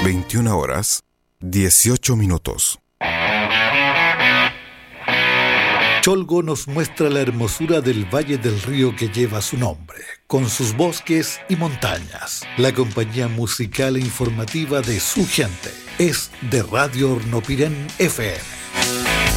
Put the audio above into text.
21 horas, 18 minutos. Cholgo nos muestra la hermosura del valle del río que lleva su nombre, con sus bosques y montañas. La compañía musical e informativa de su gente es de Radio Hornopirén FM.